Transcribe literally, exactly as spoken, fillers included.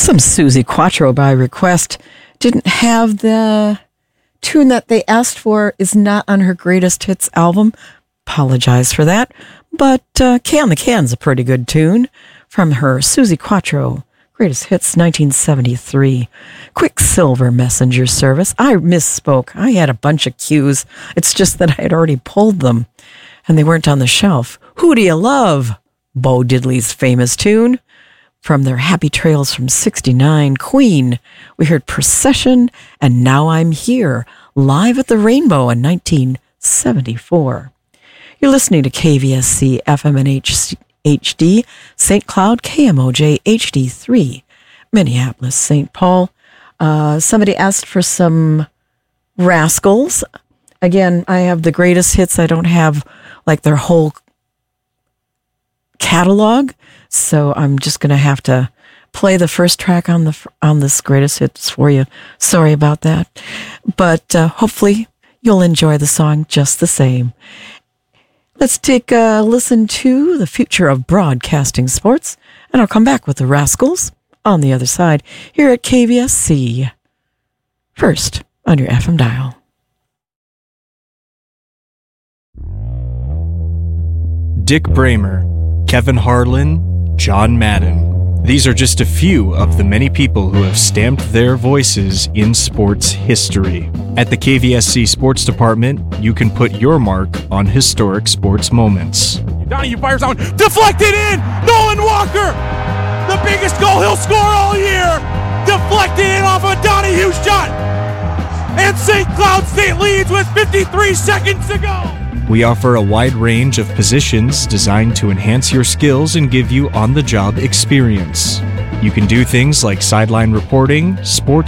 Some Suzi Quatro by request. Didn't have the tune that they asked for, is not on her greatest hits album. Apologize for that. But uh, Can the Can's a pretty good tune from her Suzi Quatro greatest hits nineteen seventy-three. Quicksilver Messenger Service. I misspoke. I had a bunch of cues. It's just that I had already pulled them and they weren't on the shelf. Who Do You Love? Bo Diddley's famous tune. From their Happy Trails from sixty-nine, Queen, we heard Procession, and Now I'm Here, live at the Rainbow in nineteen seventy-four. You're listening to K V S C F M and H D, Saint Cloud, K M O J H D three, Minneapolis, Saint Paul. Uh, somebody asked for some Rascals. Again, I have the greatest hits. I don't have like their whole catalog, so I'm just going to have to play the first track on the on this greatest hits for you. Sorry about that, but uh, hopefully you'll enjoy the song just the same. Let's take a listen to The Future of Broadcasting Sports, and I'll come back with the Rascals on the other side here at K V S C. First on your F M dial. Dick Bramer, Kevin Harlan, John Madden. These are just a few of the many people who have stamped their voices in sports history. At the K V S C Sports Department, you can put your mark on historic sports moments. Donahue fires on, deflected in! Nolan Walker! The biggest goal he'll score all year! Deflected in off a Donahue shot! And Saint Cloud State leads with fifty-three seconds to go! We offer a wide range of positions designed to enhance your skills and give you on-the-job experience. You can do things like sideline reporting, sports